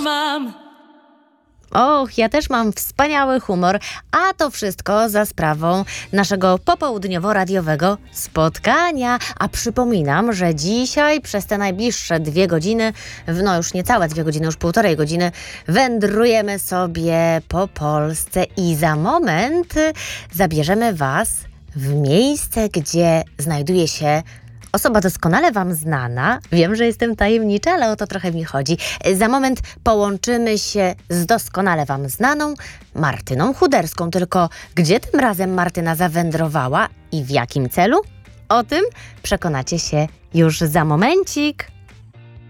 mam. Och, ja też mam wspaniały humor, a to wszystko za sprawą naszego popołudniowo-radiowego spotkania. A przypominam, że dzisiaj przez te najbliższe 2 godziny, no już niecałe 2 godziny, już 1,5 godziny, wędrujemy sobie po Polsce i za moment zabierzemy Was w miejsce, gdzie znajduje się osoba doskonale Wam znana. Wiem, że jestem tajemnicza, ale o to trochę mi chodzi. Za moment połączymy się z doskonale Wam znaną Martyną Chuderską. Tylko gdzie tym razem Martyna zawędrowała i w jakim celu? O tym przekonacie się już za momencik.